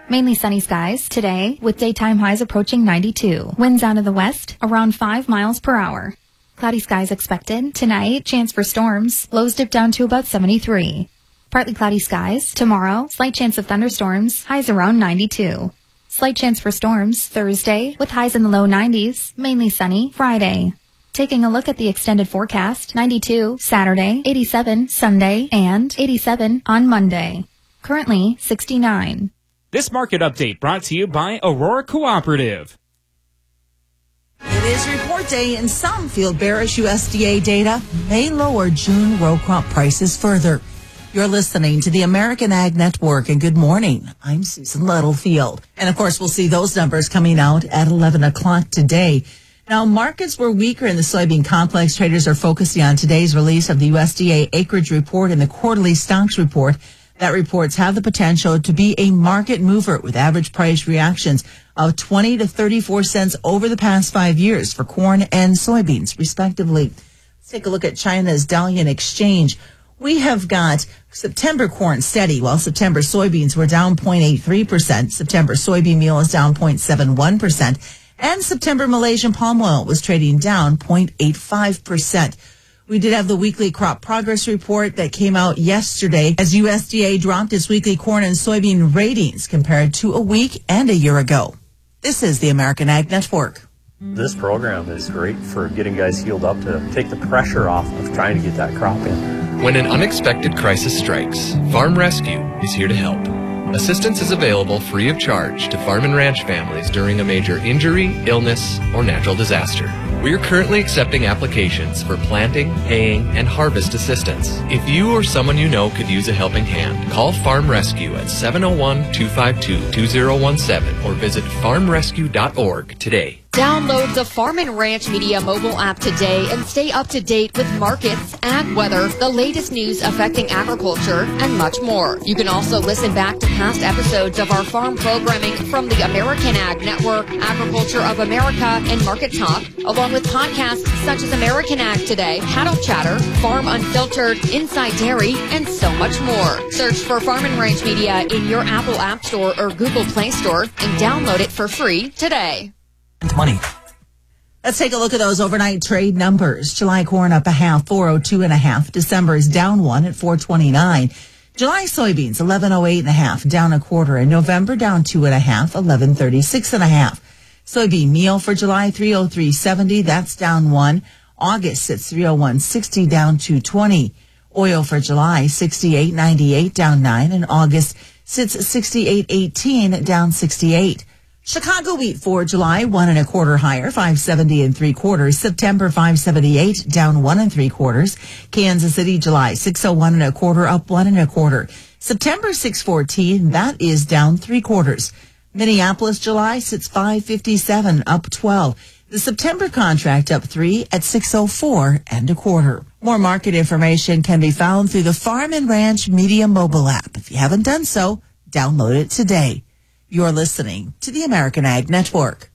Mainly sunny skies today with daytime highs approaching 92. Winds out of the west around 5 miles per hour. Cloudy skies expected. Tonight, chance for storms. Lows dip down to about 73. Partly cloudy skies. Tomorrow, slight chance of thunderstorms. Highs around 92. Slight chance for storms Thursday with highs in the low 90s. Mainly sunny Friday. Taking a look at the extended forecast, 92 Saturday, 87 Sunday, and 87 on Monday. Currently 69. This market update brought to you by Aurora Cooperative. It is report day, and some feel bearish USDA data may lower June row crop prices further. You're listening to the American Ag Network, and good morning. I'm Susan Littlefield. And of course, we'll see those numbers coming out at 11 o'clock today. Now, markets were weaker in the soybean complex. Traders are focusing on today's release of the USDA acreage report and the quarterly stocks report. That reports have the potential to be a market mover with average price reactions of 20 to 34 cents over the past 5 years for corn and soybeans, respectively. Let's take a look at China's Dalian Exchange. We have got September corn steady, while September soybeans were down 0.83%. September soybean meal is down 0.71%. And September Malaysian palm oil was trading down 0.85%. We did have the weekly crop progress report that came out yesterday as USDA dropped its weekly corn and soybean ratings compared to a week and a year ago. This is the American Ag Network. This program is great for getting guys healed up to take the pressure off of trying to get that crop in. When an unexpected crisis strikes, Farm Rescue is here to help. Assistance is available free of charge to farm and ranch families during a major injury, illness, or natural disaster. We are currently accepting applications for planting, haying, and harvest assistance. If you or someone you know could use a helping hand, call Farm Rescue at 701-252-2017 or visit farmrescue.org today. Download the Farm and Ranch Media mobile app today and stay up to date with markets, ag weather, the latest news affecting agriculture, and much more. You can also listen back to past episodes of our farm programming from the American Ag Network, Agriculture of America, and Market Talk, along with podcasts such as American Ag Today, Cattle Chatter, Farm Unfiltered, Inside Dairy, and so much more. Search for Farm and Ranch Media in your Apple App Store or Google Play Store and download it for free today. Money. Let's take a look at those overnight trade numbers. July corn up a half, 402.5. December is down 1 at 429. July soybeans 1108.5, down a quarter. And November down 2.5, 1136.5. Soybean meal for July 303.70, that's down 1. August sits 301.60, down 220. Oil for July 68.98, down 9. And August sits 68.18, down 68. Chicago wheat for July, 1 1/4 higher, 570 3/4. September 578, down 1 3/4. Kansas City, July 601 1/4, up 1 1/4. September 614, that is down 3/4. Minneapolis, July sits 557, up 12. The September contract up 3 at 604 1/4. More market information can be found through the Farm and Ranch Media mobile app. If you haven't done so, download it today. You're listening to the American Ag Network.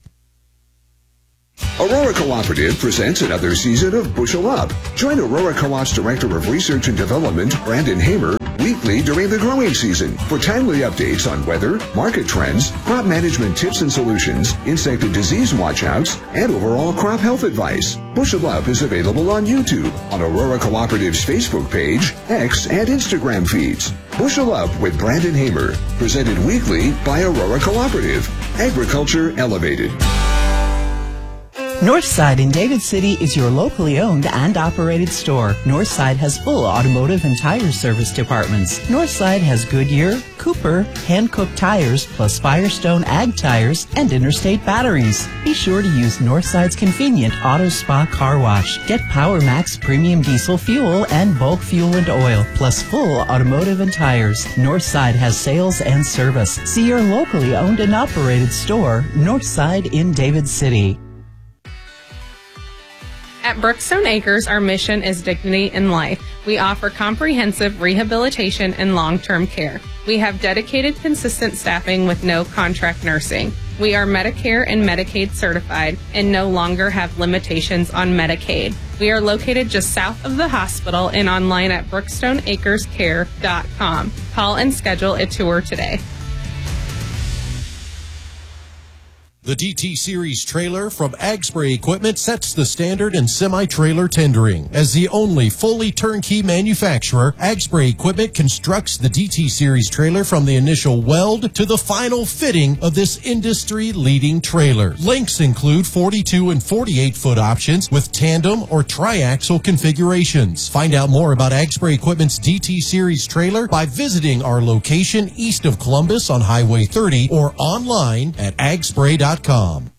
Aurora Cooperative presents another season of Bushel Up. Join Aurora Co-op's Director of Research and Development, Brandon Hamer, weekly during the growing season for timely updates on weather, market trends, crop management tips and solutions, insect and disease watchouts, and overall crop health advice. Bushel Up is available on YouTube, on Aurora Cooperative's Facebook page, X, and Instagram feeds. Bushel Up with Brandon Hamer, presented weekly by Aurora Cooperative. Agriculture Elevated. Northside in David City is your locally owned and operated store. Northside has full automotive and tire service departments. Northside has Goodyear, Cooper, hand-cooked tires, plus Firestone Ag tires and Interstate batteries. Be sure to use Northside's convenient Auto Spa car wash. Get Power Max premium diesel fuel and bulk fuel and oil, plus full automotive and tires. Northside has sales and service. See your locally owned and operated store, Northside in David City. At Brookstone Acres, our mission is dignity in life. We offer comprehensive rehabilitation and long-term care. We have dedicated, consistent staffing with no contract nursing. We are Medicare and Medicaid certified and no longer have limitations on Medicaid. We are located just south of the hospital and online at brookstoneacrescare.com. Call and schedule a tour today. The DT Series trailer from Ag Spray Equipment sets the standard in semi-trailer tendering. As the only fully turnkey manufacturer, Ag Spray Equipment constructs the DT Series trailer from the initial weld to the final fitting of this industry-leading trailer. Lengths include 42 and 48-foot options with tandem or triaxle configurations. Find out more about Ag Spray Equipment's DT Series trailer by visiting our location east of Columbus on Highway 30 or online at agspray.com.